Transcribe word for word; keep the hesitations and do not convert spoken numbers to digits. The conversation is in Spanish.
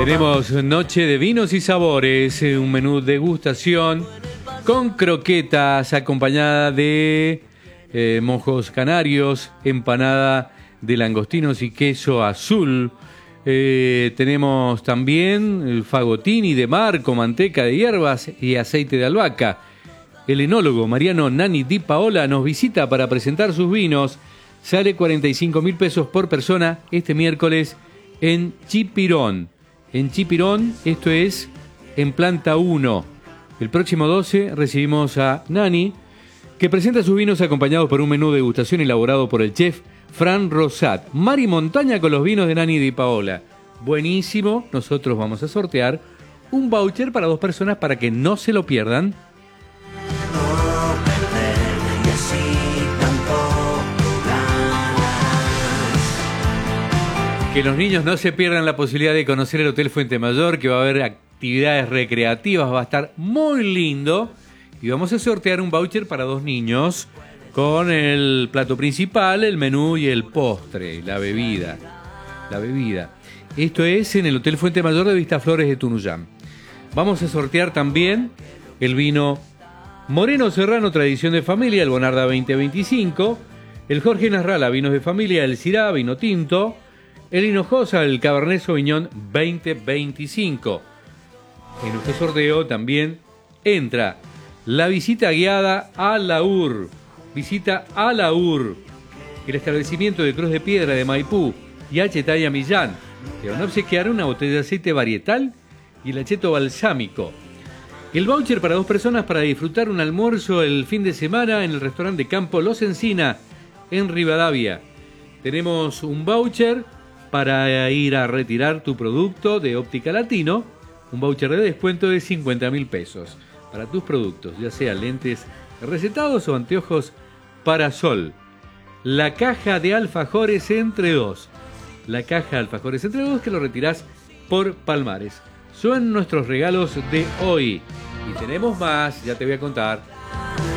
Tenemos noche de vinos y sabores, un menú degustación con croquetas acompañada de eh, mojos canarios, empanada de langostinos y queso azul. Eh, tenemos también el fagotini de mar con manteca de hierbas y aceite de albahaca. El enólogo Mariano Nani Di Paola nos visita para presentar sus vinos. Sale cuarenta y cinco mil pesos por persona este miércoles en Chipirón. En Chipirón, esto es en planta uno. El próximo doce recibimos a Nani, que presenta sus vinos acompañados por un menú de degustación elaborado por el chef Fran Rosat. Mar y montaña con los vinos de Nani Di Paola. Buenísimo. Nosotros vamos a sortear un voucher para dos personas para que no se lo pierdan. Que los niños no se pierdan la posibilidad de conocer el Hotel Fuente Mayor, que va a haber actividades recreativas, va a estar muy lindo. Y vamos a sortear un voucher para dos niños con el plato principal, el menú y el postre, la bebida. La bebida. Esto es en el Hotel Fuente Mayor de Vistaflores de Tunuyán. Vamos a sortear también el vino Moreno Serrano, tradición de familia, el Bonarda veinte veinticinco, el Jorge Nasralla, vinos de familia, el Syrah, vino tinto, el Hinojosa, el Cabernet Sauvignon veinte veinticinco. En este sorteo también entra la visita guiada a Laur. Visita a Laur, el establecimiento de Cruz de Piedra de Maipú y Achetaya Millán. Te van a obsequiar una botella de aceite varietal y el acheto balsámico. El voucher para dos personas para disfrutar un almuerzo el fin de semana en el restaurante Campo Los Encina en Rivadavia. Tenemos un voucher para ir a retirar tu producto de Óptica Latino, un voucher de descuento de cincuenta mil pesos para tus productos, ya sea lentes recetados o anteojos para sol. La caja de alfajores entre dos. La caja de alfajores entre dos que lo retirás por Palmares. Son nuestros regalos de hoy. Y tenemos más, ya te voy a contar.